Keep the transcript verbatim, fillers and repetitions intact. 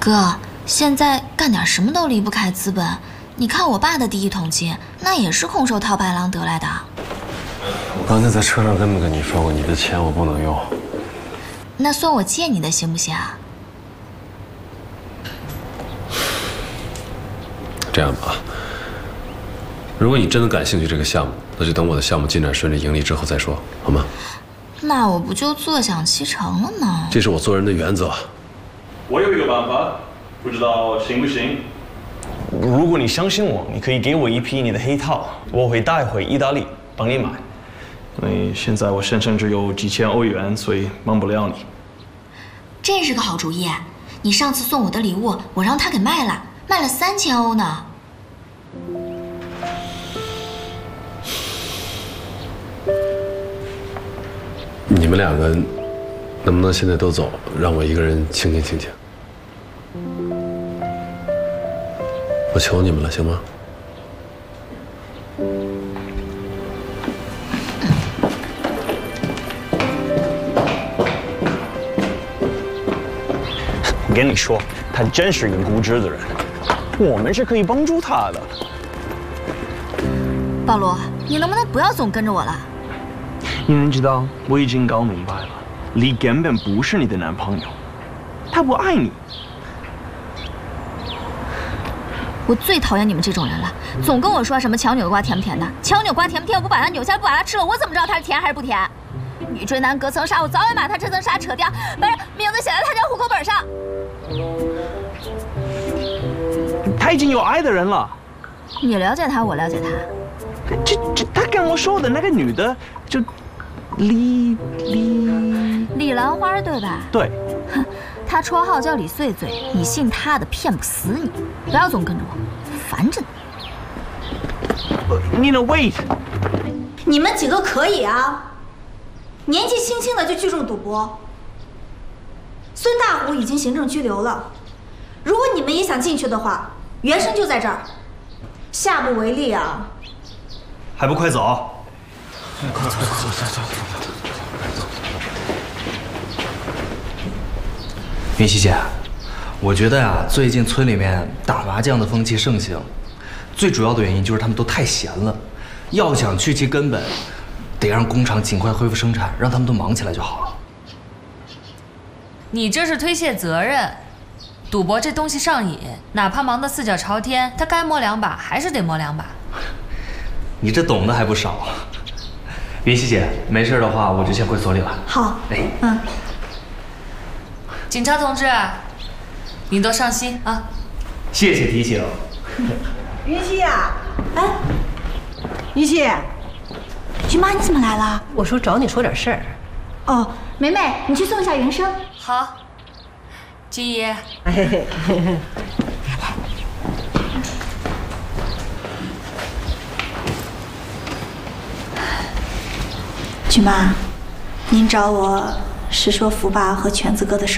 哥，现在干点什么都离不开资本。你看我爸的第一桶金，那也是空手套白狼得来的。 我刚才在车上跟没跟你说过，你的钱我不能用。 那算我借你的行不行啊？ 这样吧，如果你真的感兴趣这个项目，那就等我的项目进展顺利、盈利之后再说，好吗？ 那我不就坐享其成了吗？ 这是我做人的原则。 我有一个办法，不知道行不行？ 如果你相信我，你可以给我一批你的黑套，我会带回意大利帮你买。因为现在我身上只有几千欧元，所以帮不了你。 这是个好主意。你上次送我的礼物，我让他给卖了，卖了三千欧呢。 你们两个能不能现在都走，让我一个人清静清静？我求你们了，行吗？ 我跟你说，他真是一个固执的人，我们是可以帮助他的。 保罗，你能不能不要总跟着我了？ 因为知道，我已经搞明白了，李根本不是你的男朋友，他不爱你。 我最讨厌你们这种人了，总跟我说什么强扭瓜甜不甜的，强扭瓜甜不甜？我不把它扭下来，不把它吃了，我怎么知道它是甜还是不甜？女追男隔层纱，我早晚把他这层纱扯掉，把名字写在他家户口本上。 他已经有爱的人了。 你了解他，我了解他。 这这，他跟我说的那个女的，就李李李兰花对吧？ 对。 哼，他绰号叫李碎嘴，你信他的，骗不死你。不要总跟着我，烦着你。Nina wait， 你们几个可以啊。年纪轻轻的就聚众赌博，孙大虎已经行政拘留了。如果你们也想进去的话，原生就在这儿，下不为例啊！ 还不快走！ 快走走走走走走！ 云溪姐，我觉得呀，最近村里面打麻将的风气盛行，最主要的原因就是他们都太闲了。要想去其根本，得让工厂尽快恢复生产，让他们都忙起来就好了。 你这是推卸责任。赌博这东西上瘾，哪怕忙得四脚朝天，他该摸两把还是得摸两把。 你这懂得还不少。云溪姐，没事的话我就先回所里了。 好， 哎， 嗯。 警察同志，你多上心啊！ 谢谢提醒。 云溪呀， 哎， 云溪， 君妈你怎么来了？ 我说找你说点事儿。 哦，梅梅，你去送一下原生。 好。君姨， 哎， 君妈，您找我是说福爸和全子哥的事。